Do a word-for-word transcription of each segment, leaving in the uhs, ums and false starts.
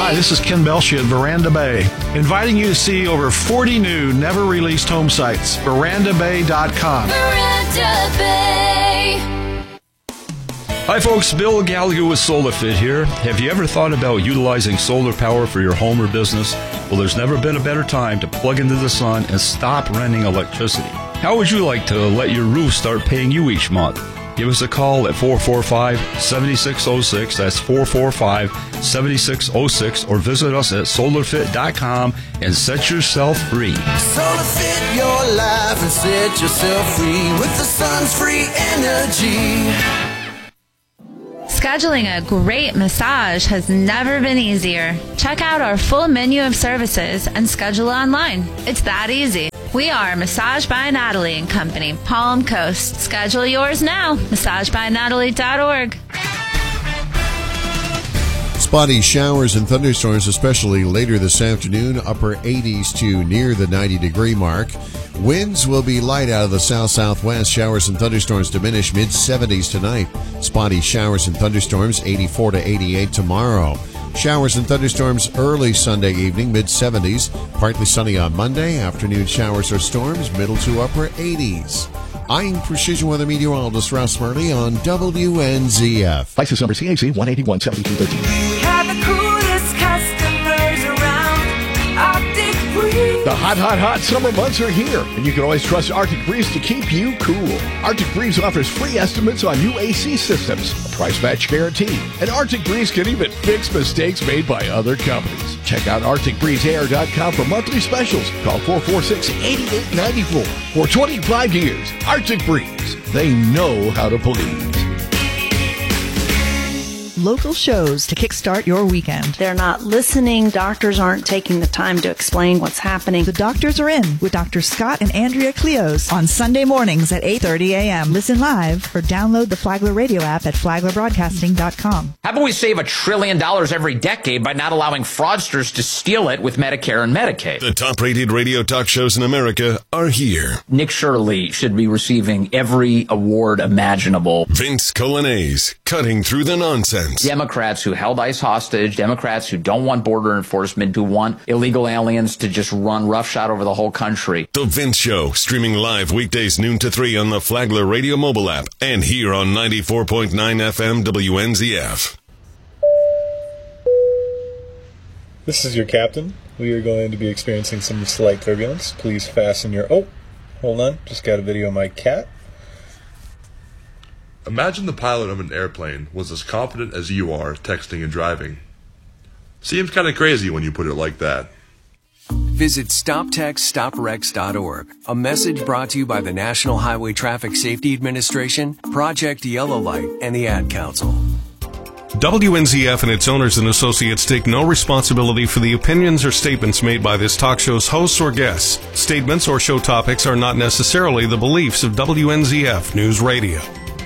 Hi, this is Ken Belshie at Veranda Bay, inviting you to see over forty new, never-released home sites. veranda bay dot com. Veranda Bay. Hi folks, Bill Gallagher with SolarFit here. Have you ever thought about utilizing solar power for your home or business? Well, there's never been a better time to plug into the sun and stop renting electricity. How would you like to let your roof start paying you each month? Give us a call at four four five, seven six zero six. That's four four five, seven six zero six. Or visit us at solar fit dot com and set yourself free. SolarFit your life and set yourself free with the sun's free energy. Scheduling a great massage has never been easier. Check out our full menu of services and schedule online. It's that easy. We are Massage by Natalie and Company, Palm Coast. Schedule yours now. massage by natalie dot org. Spotty showers and thunderstorms, especially later this afternoon. Upper eighties to near the ninety degree mark. Winds will be light out of the south-southwest. Showers and thunderstorms diminish mid seventies tonight. Spotty showers and thunderstorms eighty-four to eighty-eight tomorrow. Showers and thunderstorms early Sunday evening, mid seventies. Partly sunny on Monday. Afternoon showers or storms, middle to upper eighties. I'm Precision Weather Meteorologist Russ Murley on W N Z F. License number C A C one eighty-one seventy-two thirteen. We have the coolest customers around. Arctic Breeze. The hot, hot, hot summer months are here, and you can always trust Arctic Breeze to keep you cool. Arctic Breeze offers free estimates on new A C systems, a price match guarantee, and Arctic Breeze can even fix mistakes made by other companies. Check out arctic breeze air dot com for monthly specials. Call four four six, eight eight nine four. For twenty-five years, Arctic Breeze. They know how to please. Local shows to kickstart your weekend. They're not listening. Doctors aren't taking the time to explain what's happening. The doctors are in with Doctor Scott and Andrea Cleos on Sunday mornings at eight thirty a.m. Listen live or download the Flagler Radio app at flagler broadcasting dot com. How about we save a trillion dollars every decade by not allowing fraudsters to steal it with Medicare and Medicaid? The top-rated radio talk shows in America are here. Nick Shirley should be receiving every award imaginable. Vince Colanese, cutting through the nonsense. Democrats who held ICE hostage, Democrats who don't want border enforcement, who want illegal aliens to just run roughshod over the whole country. The Vince Show, streaming live weekdays noon to three on the Flagler Radio mobile app and here on ninety-four point nine F M W N Z F. This is your captain. We are going to be experiencing some slight turbulence. Please fasten your... Oh, hold on. Just got a video of my cat. Imagine the pilot of an airplane was as confident as you are texting and driving. Seems kind of crazy when you put it like that. Visit stop text stop wrecks dot org. A message brought to you by the National Highway Traffic Safety Administration, Project Yellow Light, and the Ad Council. W N Z F and its owners and associates take no responsibility for the opinions or statements made by this talk show's hosts or guests. Statements or show topics are not necessarily the beliefs of W N Z F News Radio.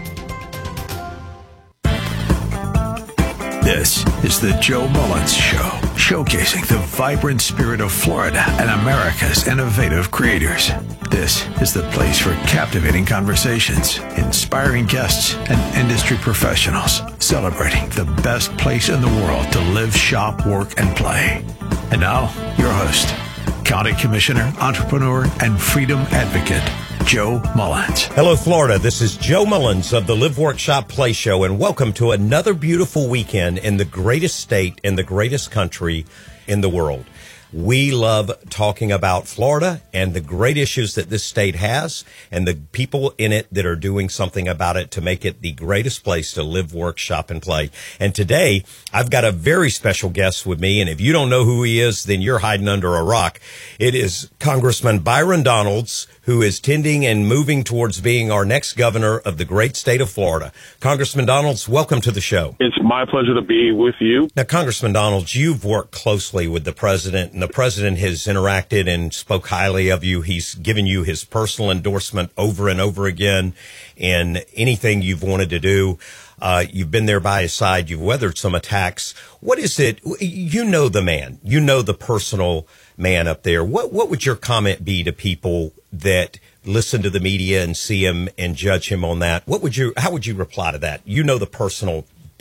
This is the Joe Mullins Show, showcasing the vibrant spirit of Florida and America's innovative creators. This is the place for captivating conversations, inspiring guests, and industry professionals celebrating the best place in the world to live, shop, work, and play. And now, your host, County Commissioner, entrepreneur, and freedom advocate, Joe Mullins. Hello, Florida. This is Joe Mullins of the Live, Work, Shop, Play Show, and welcome to another beautiful weekend in the greatest state in the greatest country in the world. We love talking about Florida and the great issues that this state has and the people in it that are doing something about it to make it the greatest place to live, work, shop, and play. And today, I've got a very special guest with me, and if you don't know who he is, then you're hiding under a rock. It is Congressman Byron Donalds, who is tending and moving towards being our next governor of the great state of Florida. Congressman Donalds, welcome to the show. It's my pleasure to be with you. Now, Congressman Donalds, you've worked closely with the president, and the president has interacted and spoke highly of you. He's given you his personal endorsement over and over again in anything you've wanted to do. Uh, you've been there by his side. You've weathered some attacks. What is it? You know the man. You know the personal man up there. What what would your comment be to people that listen to the media and see him and judge him on that? What would you? How would you reply to that? You know the personal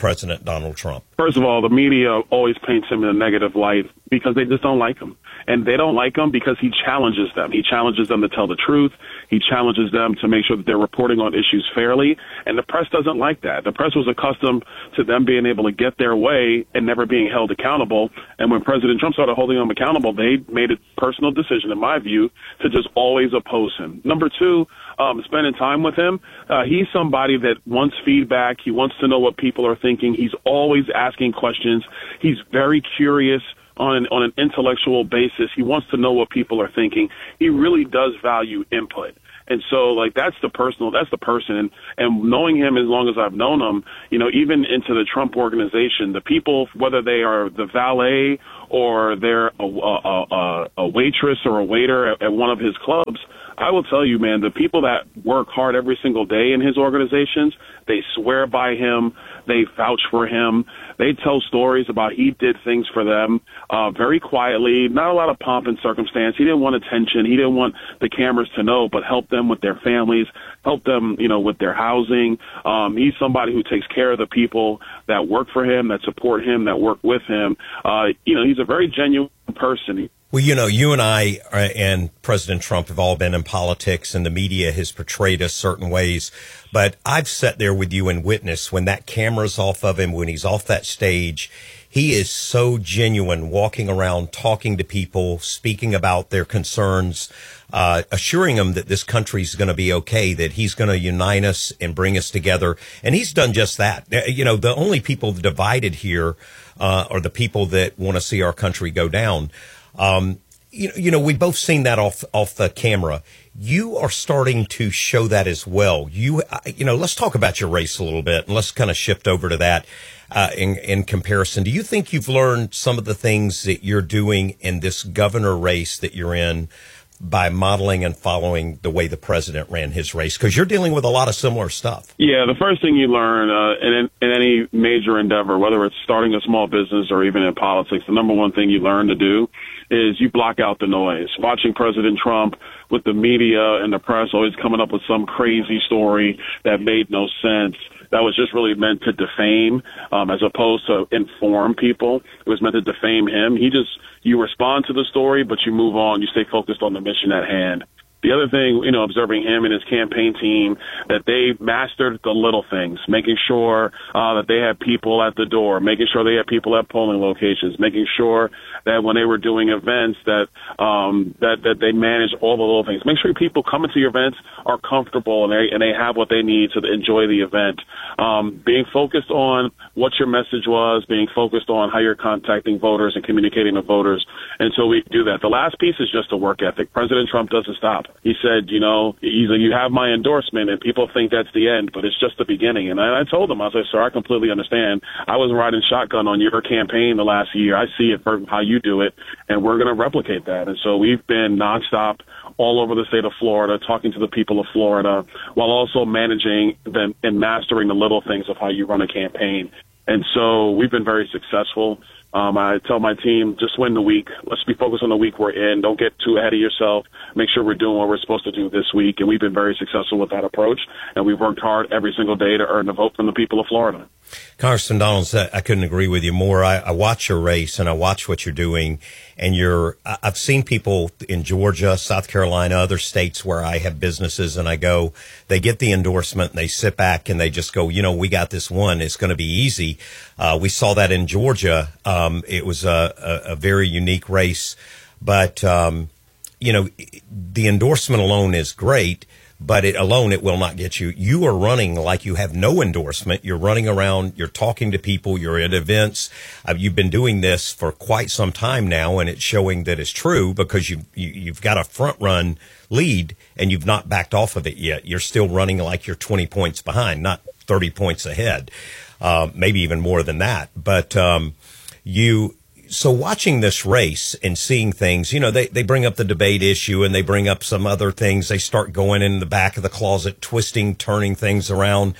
President Donald Trump? First of all, the media always paints him in a negative light because they just don't like him. And they don't like him because he challenges them. He challenges them to tell the truth. He challenges them to make sure that they're reporting on issues fairly. And the press doesn't like that. The press was accustomed to them being able to get their way and never being held accountable. And when President Trump started holding them accountable, they made a personal decision, in my view, to just always oppose him. Number two, um, spending time with him. Uh, he's somebody that wants feedback. He wants to know what people are thinking. He's always asking questions. He's very curious on an, on an intellectual basis. He wants to know what people are thinking. He really does value input. And so, like, that's the personal, that's the person. And, and knowing him as long as I've known him, you know, even into the Trump organization, the people, whether they are the valet or they're a, a, a, a waitress or a waiter at, at one of his clubs, I will tell you, man, the people that work hard every single day in his organizations, they swear by him. They vouch for him. They tell stories about he did things for them uh, very quietly, not a lot of pomp and circumstance. He didn't want attention. He didn't want the cameras to know, but help them with their families, help them, you know, with their housing. Um, he's somebody who takes care of the people that work for him, that support him, that work with him. Uh, you know, he's a very genuine person. Well, you know, you and I uh, and President Trump have all been in politics, and the media has portrayed us certain ways. But I've sat there with you and witnessed when that camera's off of him, when he's off that stage, he is so genuine, walking around, talking to people, speaking about their concerns, uh, assuring them that this country's going to be okay, that he's going to unite us and bring us together. And he's done just that. You know, the only people divided here uh, are the people that want to see our country go down. Um, you know, you know, we've both seen that off, off the camera. You are starting to show that as well. You, you know, let's talk about your race a little bit and let's kind of shift over to that, uh, in, in comparison. Do you think you've learned some of the things that you're doing in this governor race that you're in by modeling and following the way the president ran his race? Because you're dealing with a lot of similar stuff. Yeah, the first thing you learn uh, in, in any major endeavor, whether it's starting a small business or even in politics, the number one thing you learn to do is you block out the noise. Watching President Trump with the media and the press always coming up with some crazy story that made no sense, that was just really meant to defame, um, as opposed to inform people. It was meant to defame him. He just, you respond to the story, but you move on. You stay focused on the mission at hand. The other thing, you know, observing him and his campaign team, that they mastered the little things, making sure uh, that they had people at the door, making sure they had people at polling locations, making sure that when they were doing events that um, that that they managed all the little things. Make sure people coming to your events are comfortable and they and they have what they need to enjoy the event. Um, being focused on what your message was, being focused on how you're contacting voters and communicating with voters, and so we do that. The last piece is just a work ethic. President Trump doesn't stop. He said, you know, he's like, you have my endorsement, and people think that's the end, but it's just the beginning. And I, I told him, I said, sir, I completely understand. I was riding shotgun on your campaign the last year. I see it for how you do it, and we're going to replicate that. And so we've been nonstop all over the state of Florida, talking to the people of Florida, while also managing them and mastering the little things of how you run a campaign. And so we've been very successful. Um, I tell my team, just win the week. Let's be focused on the week we're in. Don't get too ahead of yourself. Make sure we're doing what we're supposed to do this week. And we've been very successful with that approach. And we've worked hard every single day to earn the vote from the people of Florida. Congressman Donalds, I couldn't agree with you more. I, I watch your race and I watch what you're doing, and you're, I've seen people in Georgia, South Carolina, other states where I have businesses, and I go, they get the endorsement and they sit back and they just go, you know, we got this one. It's going to be easy. Uh, we saw that in Georgia. Um, it was a, a, a very unique race, but, um, you know, the endorsement alone is great. But it alone, it will not get you. You are running like you have no endorsement. You're running around. You're talking to people. You're at events. Uh, you've been doing this for quite some time now, and it's showing that it's true because you, you, you've got a front run lead, and you've not backed off of it yet. You're still running like you're twenty points behind, not thirty points ahead, uh, maybe even more than that. But um, you... So watching this race and seeing things, you know, they, they bring up the debate issue and they bring up some other things. They start going in the back of the closet, twisting, turning things around.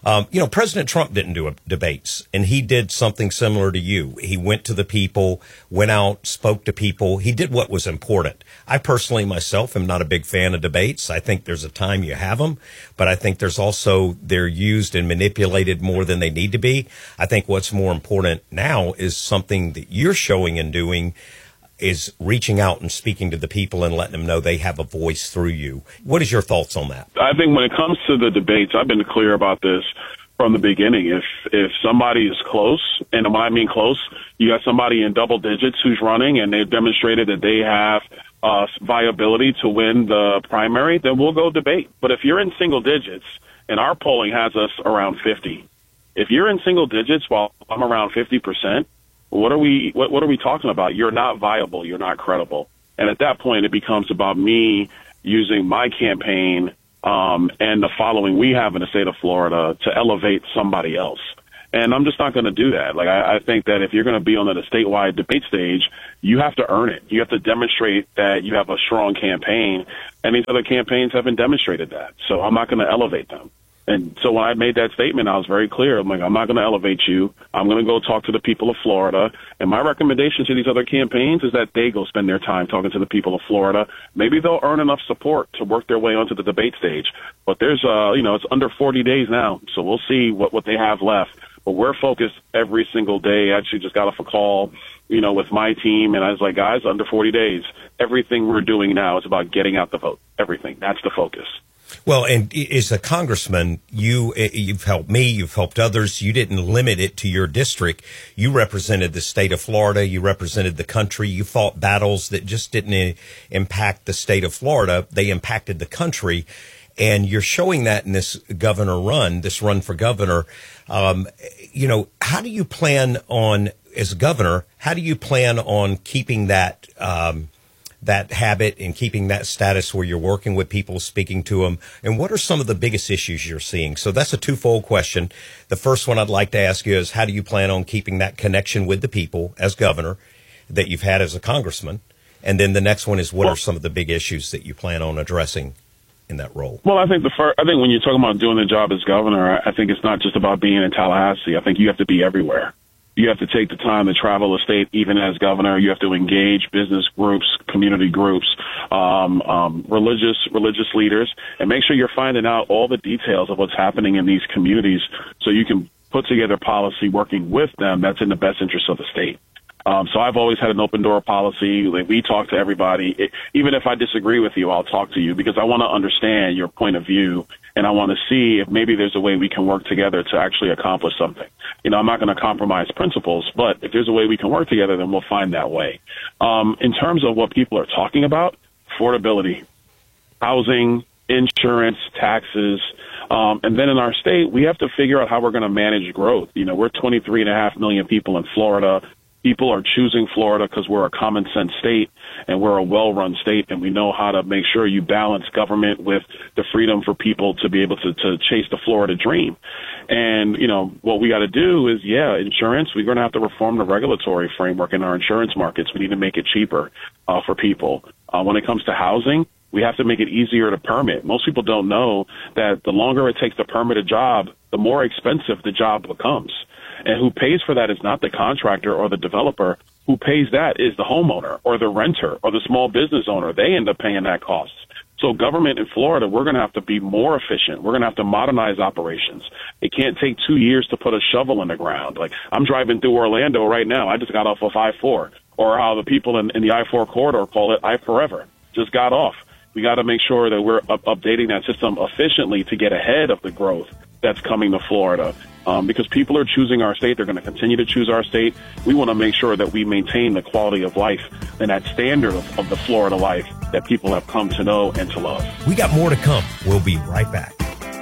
Um, you know, President Trump didn't do a, debates, and he did something similar to you. He went to the people, went out, spoke to people. He did what was important. I personally, myself, am not a big fan of debates. I think there's a time you have them, but I think there's also they're used and manipulated more than they need to be. I think what's more important now is something that you're showing and doing is reaching out and speaking to the people and letting them know they have a voice through you. What is your thoughts on that? I think when it comes to the debates, I've been clear about this from the beginning. If if somebody is close, and when I mean close, you got somebody in double digits who's running and they've demonstrated that they have uh, viability to win the primary, then we'll go debate. But if you're in single digits, and our polling has us around fifty, if you're in single digits while I'm around fifty percent, What are we, what, what are we talking about? You're not viable. You're not credible. And at that point, it becomes about me using my campaign, um, and the following we have in the state of Florida to elevate somebody else. And I'm just not going to do that. Like, I, I think that if you're going to be on the statewide debate stage, you have to earn it. You have to demonstrate that you have a strong campaign. And these other campaigns haven't demonstrated that. So I'm not going to elevate them. And so when I made that statement, I was very clear. I'm like, I'm not going to elevate you. I'm going to go talk to the people of Florida. And my recommendation to these other campaigns is that they go spend their time talking to the people of Florida. Maybe they'll earn enough support to work their way onto the debate stage. But there's, uh, you know, it's under forty days now. So we'll see what, what they have left. But we're focused every single day. I actually just got off a call, you know, with my team. And I was like, guys, under forty days, everything we're doing now is about getting out the vote. Everything. That's the focus. Well, and as a congressman, you, you've helped me, you've helped others. You didn't limit it to your district. You represented the state of Florida. You represented the country. You fought battles that just didn't impact the state of Florida. They impacted the country. And you're showing that in this governor run, this run for governor. Um, you know, how do you plan on, as governor, how do you plan on keeping that, um, that habit and keeping that status where you're working with people, speaking to them? And what are some of the biggest issues you're seeing? So that's a twofold question. The first one I'd like to ask you is, how do you plan on keeping that connection with the people as governor that you've had as a congressman? And then the next one is, what are some of the big issues that you plan on addressing in that role? Well, I think the first, I think when you're talking about doing the job as governor, I think it's not just about being in Tallahassee. I think you have to be everywhere. You have to take the time to travel the state, even as governor. You have to engage business groups, community groups, um, um, religious religious leaders, and make sure you're finding out all the details of what's happening in these communities so you can put together policy working with them that's in the best interest of the state. Um, so I've always had an open door policy. Like, we talk to everybody. It, even if I disagree with you, I'll talk to you because I want to understand your point of view, and I want to see if maybe there's a way we can work together to actually accomplish something. You know, I'm not going to compromise principles, but if there's a way we can work together, then we'll find that way. Um, in terms of what people are talking about, affordability, housing, insurance, taxes, um, and then in our state, we have to figure out how we're going to manage growth. You know, we're twenty-three and a half million people in Florida. People are choosing Florida because we're a common sense state and we're a well-run state, and we know how to make sure you balance government with the freedom for people to be able to, to chase the Florida dream. And, you know, what we got to do is, yeah, insurance, we're going to have to reform the regulatory framework in our insurance markets. We need to make it cheaper uh, for people. Uh, when it comes to housing, we have to make it easier to permit. Most people don't know that the longer it takes to permit a job, the more expensive the job becomes. And who pays for that is not the contractor or the developer. Who pays that is the homeowner or the renter or the small business owner. They end up paying that cost. So government in Florida, we're going to have to be more efficient. We're going to have to modernize operations. It can't take two years to put a shovel in the ground. Like, I'm driving through Orlando right now. I just got off of I four, or how the people in, in the I four corridor call it, I forever. Just got off. We got to make sure that we're up- updating that system efficiently to get ahead of the growth that's coming to Florida. Um, because people are choosing our state. They're going to continue to choose our state. We want to make sure that we maintain the quality of life and that standard of, of the Florida life that people have come to know and to love. We got more to come. We'll be right back.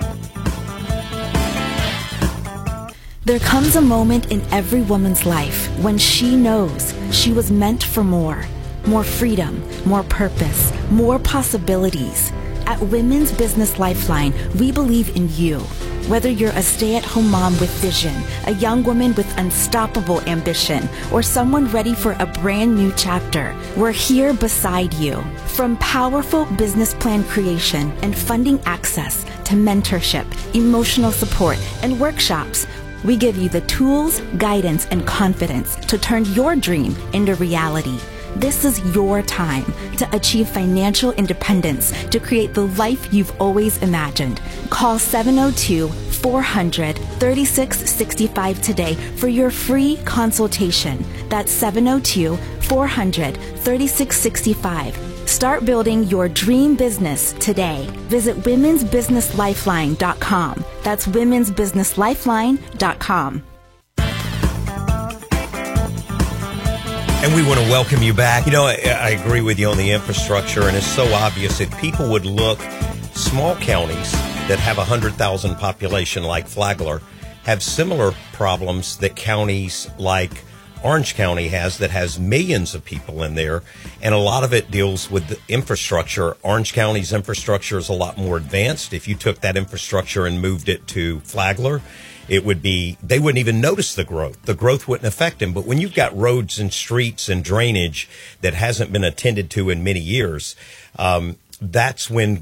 There comes a moment in every woman's life when she knows she was meant for more. More freedom, more purpose, more possibilities. At Women's Business Lifeline, we believe in you. Whether you're a stay-at-home mom with vision, a young woman with unstoppable ambition, or someone ready for a brand new chapter, we're here beside you. From powerful business plan creation and funding access to mentorship, emotional support, and workshops. We give you the tools, guidance, and confidence to turn your dream into reality. This is your time to achieve financial independence, to create the life you've always imagined. Call seven oh two, four hundred, thirty-six sixty-five today for your free consultation. That's seven oh two, four hundred, thirty-six sixty-five. Start building your dream business today. Visit womens business lifeline dot com. That's womens business lifeline dot com. And we want to welcome you back. You know, I, I agree with you on the infrastructure, and it's so obvious that people would look, small counties that have a one hundred thousand population like Flagler have similar problems that counties like Orange County has that has millions of people in there, and a lot of it deals with the infrastructure. Orange County's infrastructure is a lot more advanced. If you took that infrastructure and moved it to Flagler, it would be, they wouldn't even notice the growth. The growth wouldn't affect them. But when you've got roads and streets and drainage that hasn't been attended to in many years, um, that's when